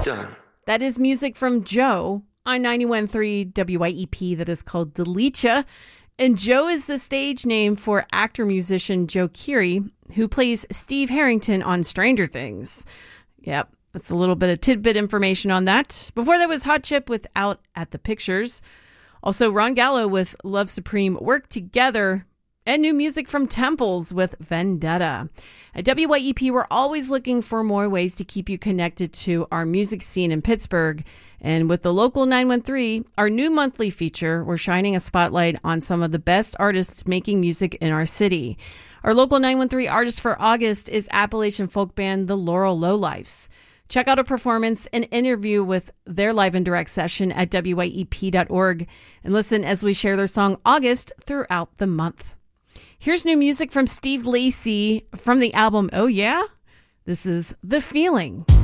done. That is music from Joe on 91.3 WYEP that is called Delicia. And Joe is the stage name for actor-musician Joe Keery, who plays Steve Harrington on Stranger Things. Yep, that's a little bit of tidbit information on that. Before that was Hot Chip with Out at the Pictures. Also, Ron Gallo with Love Supreme, Work Together, and new music from Temples with Vendetta. At WYEP, we're always looking for more ways to keep you connected to our music scene in Pittsburgh. And with the Local 913, our new monthly feature, we're shining a spotlight on some of the best artists making music in our city. Our Local 913 artist for August is Appalachian folk band The Laurel Lowlifes. Check out a performance and interview with their live and direct session at wyep.org and listen as we share their song August throughout the month. Here's new music from Steve Lacy from the album Oh Yeah? This is The Feeling.